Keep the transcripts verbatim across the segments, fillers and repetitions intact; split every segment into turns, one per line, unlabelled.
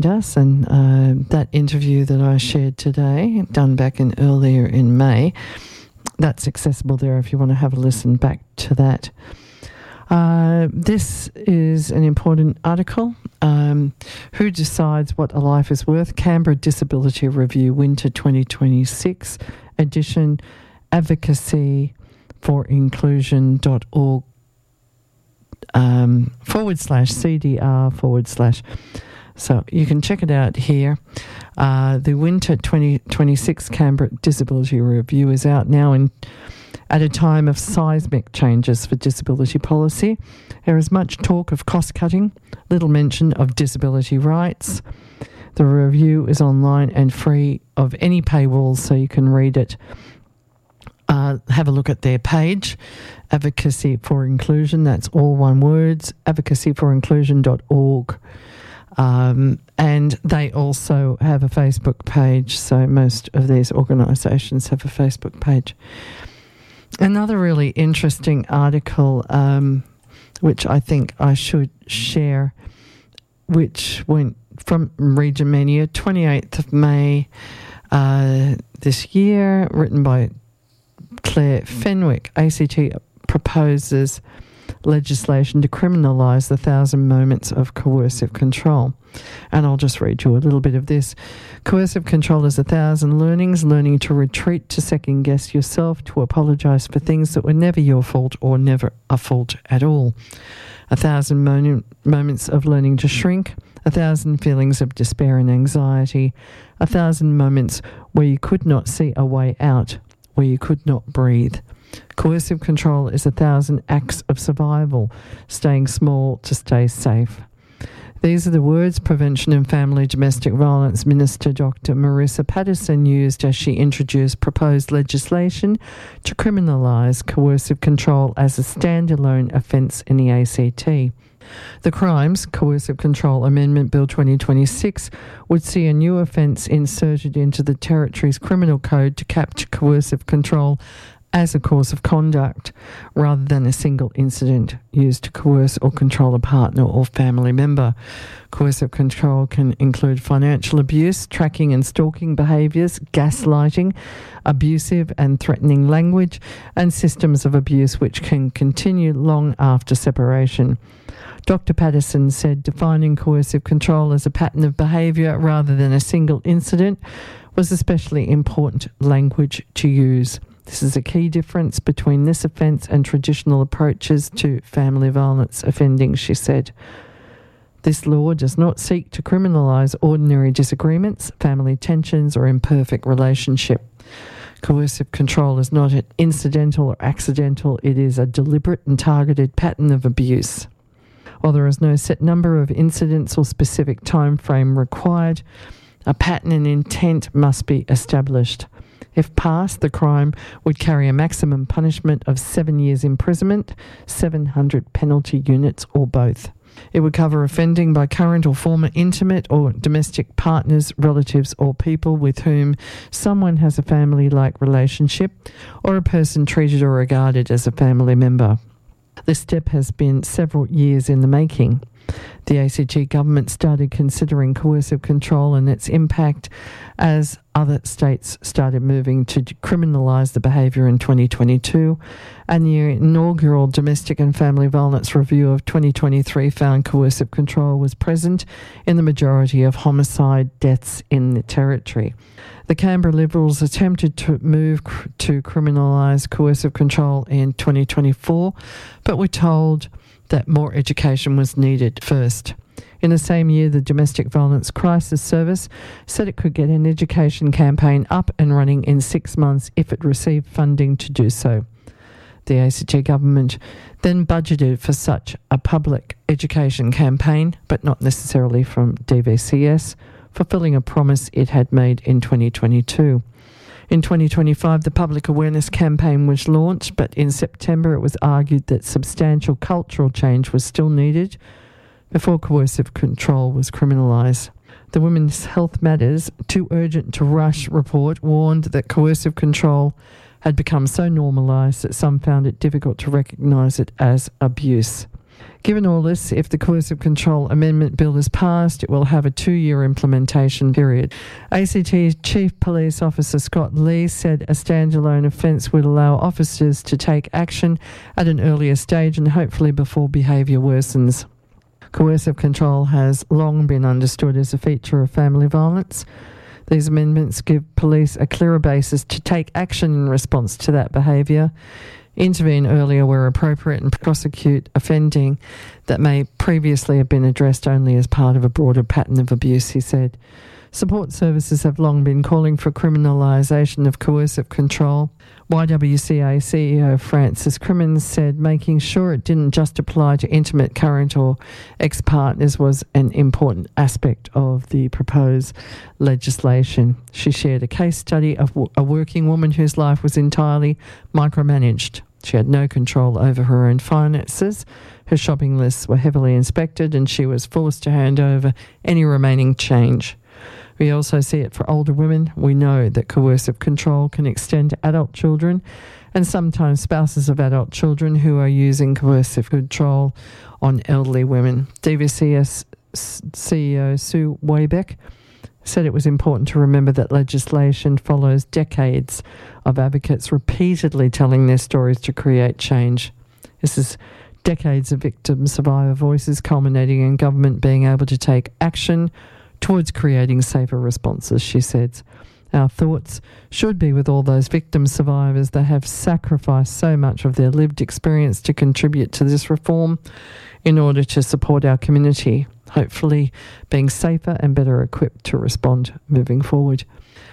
us, and uh, that interview that I shared today, done back in earlier in May, that's accessible there if you want to have a listen back to that. Uh, this is an important article. Um, who decides what a life is worth? Canberra Disability Review, Winter twenty twenty-six edition, advocacy for inclusion dot org um, forward slash CDR forward slash. So you can check it out here. Uh, the Winter twenty twenty-six Canberra Disability Review is out now in at a time of seismic changes for disability policy. There is much talk of cost-cutting, little mention of disability rights. The review is online and free of any paywalls, so you can read it. Uh, have a look at their page, Advocacy for Inclusion, that's all one words, advocacy for inclusion dot org. Um, and they also have a Facebook page, so most of these organisations have a Facebook page. Another really interesting article, um, which I think I should share, which went from Region Media, twenty-eighth of May uh, this year, written by Claire Fenwick. A C T proposes legislation to criminalise the thousand moments of coercive control. And I'll just read you a little bit of this. Coercive control is a thousand learnings, learning to retreat, to second guess yourself, to apologise for things that were never your fault or never a fault at all. A thousand mo- moments of learning to shrink, a thousand feelings of despair and anxiety, a thousand moments where you could not see a way out, where you could not breathe. Coercive control is a thousand acts of survival, staying small to stay safe. These are the words Prevention and Family Domestic Violence Minister Doctor Marissa Patterson used as she introduced proposed legislation to criminalise coercive control as a standalone offence in the A C T. The Crimes Coercive Control Amendment Bill twenty twenty-six would see a new offence inserted into the Territory's Criminal Code to capture coercive control as a course of conduct, rather than a single incident used to coerce or control a partner or family member. Coercive control can include financial abuse, tracking and stalking behaviours, gaslighting, abusive and threatening language, and systems of abuse which can continue long after separation. Doctor Patterson said defining coercive control as a pattern of behaviour rather than a single incident was especially important language to use. This is a key difference between this offence and traditional approaches to family violence offending, she said. This law does not seek to criminalise ordinary disagreements, family tensions or imperfect relationship. Coercive control is not an incidental or accidental, it is a deliberate and targeted pattern of abuse. While there is no set number of incidents or specific time frame required, a pattern and intent must be established. If passed, the crime would carry a maximum punishment of seven years imprisonment, seven hundred penalty units, or both. It would cover offending by current or former intimate or domestic partners, relatives, or people with whom someone has a family-like relationship, or a person treated or regarded as a family member. This step has been several years in the making. The A C T government started considering coercive control and its impact as other states started moving to criminalise the behaviour in twenty twenty-two, and the inaugural Domestic and Family Violence Review of twenty twenty-three found coercive control was present in the majority of homicide deaths in the Territory. The Canberra Liberals attempted to move cr- to criminalise coercive control in twenty twenty-four, but were told that more education was needed first. In the same year, the Domestic Violence Crisis Service said it could get an education campaign up and running in six months if it received funding to do so. The A C T government then budgeted for such a public education campaign, but not necessarily from D V C S, fulfilling a promise it had made in twenty twenty-two. In twenty twenty-five, the public awareness campaign was launched, but in September it was argued that substantial cultural change was still needed before coercive control was criminalised. The Women's Health Matters Too Urgent to Rush report warned that coercive control had become so normalised that some found it difficult to recognise it as abuse. Given all this, if the Coercive Control Amendment Bill is passed, it will have a two-year implementation period. A C T Chief Police Officer Scott Lee said a standalone offence would allow officers to take action at an earlier stage and hopefully before behaviour worsens. Coercive control has long been understood as a feature of family violence. These amendments give police a clearer basis to take action in response to that behaviour, intervene earlier where appropriate, and prosecute offending that may previously have been addressed only as part of a broader pattern of abuse, he said. Support services have long been calling for criminalisation of coercive control. Y W C A C E O Francis Crimmins said making sure it didn't just apply to intimate, current or ex-partners was an important aspect of the proposed legislation. She shared a case study of a working woman whose life was entirely micromanaged. She had no control over her own finances. Her shopping lists were heavily inspected and she was forced to hand over any remaining change. We also see it for older women. We know that coercive control can extend to adult children and sometimes spouses of adult children who are using coercive control on elderly women. D V C S C E O Sue Waybeck said it was important to remember that legislation follows decades of advocates repeatedly telling their stories to create change. This is decades of victim survivor voices culminating in government being able to take action towards creating safer responses, she said. Our thoughts should be with all those victim survivors that have sacrificed so much of their lived experience to contribute to this reform in order to support our community, hopefully being safer and better equipped to respond moving forward.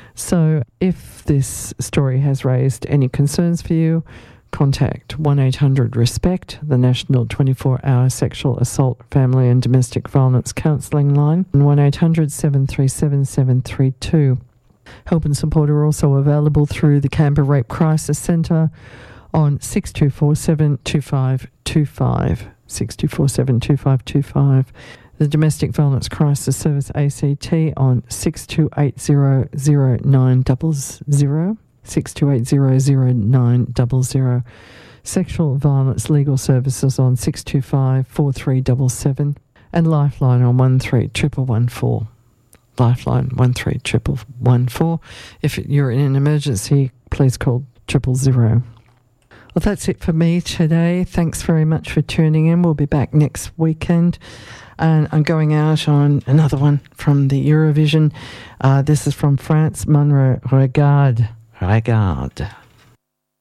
So if this story has raised any concerns for you, contact one eight hundred RESPECT, the National twenty-four hour Sexual Assault, Family and Domestic Violence Counselling line, and one eight hundred seven three seven seven three two. Help and support are also available through the Canberra Rape Crisis Centre on six two four seven two five two five, six two four seven two five two five. The Domestic Violence Crisis Service A C T on six two eight zero zero nine zero zero. six two eight zero zero nine zero zero. Sexual Violence Legal Services on six two five four three seven seven. And Lifeline on one three one one one four. Lifeline one three one one one four. If you're in an emergency, please call triple zero. Well, that's it for me today. Thanks very much for tuning in. We'll be back next weekend. And I'm going out on another one from the Eurovision. Uh, this is from France, Monroe Regarde. Regarde.